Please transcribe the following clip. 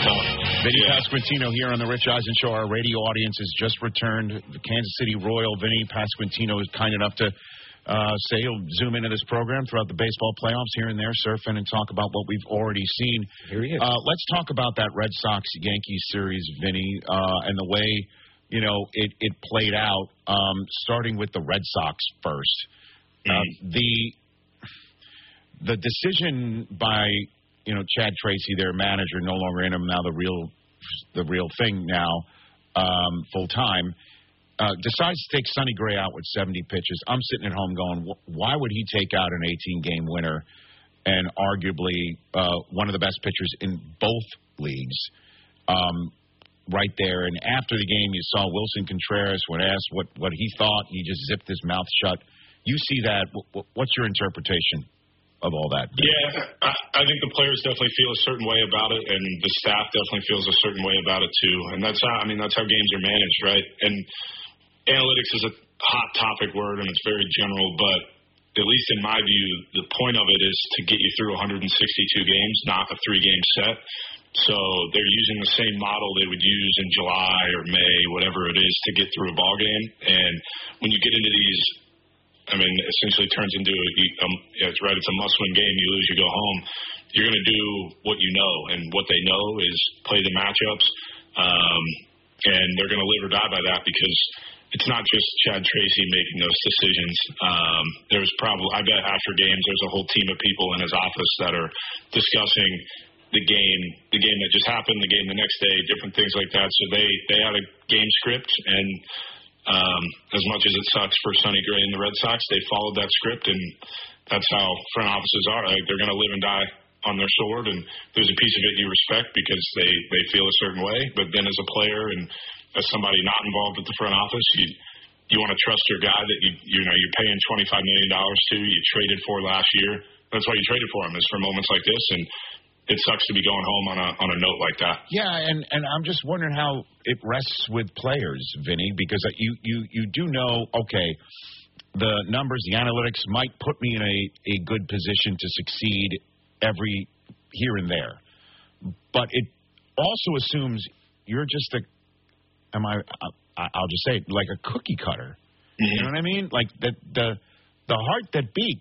Vinny Pasquantino here on the Rich Eisen Show. Our radio audience has just returned. The Kansas City Royal Vinny Pasquantino is kind enough to say he'll zoom into this program throughout the baseball playoffs here and there, surfing and talk about what we've already seen. Here he is. Let's talk about that Red Sox-Yankees series, Vinny, and the way it played out, starting with the Red Sox first. The decision by Chad Tracy, their manager, no longer in him, now the real thing now, full time, decides to take Sonny Gray out with 70 pitches. I'm sitting at home going, why would he take out an 18-game winner and arguably one of the best pitchers in both leagues right there? And after the game, you saw Wilson Contreras, when asked what he thought, he just zipped his mouth shut. You see that. What's your interpretation of all that? Yeah, I think the players definitely feel a certain way about it, and the staff definitely feels a certain way about it too. And that's how games are managed, right? And analytics is a hot topic word, and it's very general, but at least in my view, the point of it is to get you through 162 games, not a 3-game set. So they're using the same model they would use in July or May, whatever it is, to get through a ball game. And when you get into these, essentially turns into it's right. It's a must-win game. You lose, you go home. You're going to do what you know, and what they know is play the matchups, and they're going to live or die by that, because it's not just Chad Tracy making those decisions. There's I bet after games, there's a whole team of people in his office that are discussing the game that just happened, the game the next day, different things like that. So they had a game script, and as much as it sucks for Sonny Gray and the Red Sox, they followed that script, and that's how front offices are. Like, they're going to live and die on their sword, and there's a piece of it you respect because they feel a certain way. But then as a player and as somebody not involved with the front office, you want to trust your guy that you're paying $25 million to, you traded for last year. That's why you traded for him, is for moments like this, and it sucks to be going home on a note like that. Yeah, and I'm just wondering how it rests with players, Vinny, because you do know, okay, the numbers, the analytics might put me in a good position to succeed every here and there, but it also assumes you're just I'll just say it, like a cookie cutter. Mm-hmm. You know what I mean? Like the heart that beat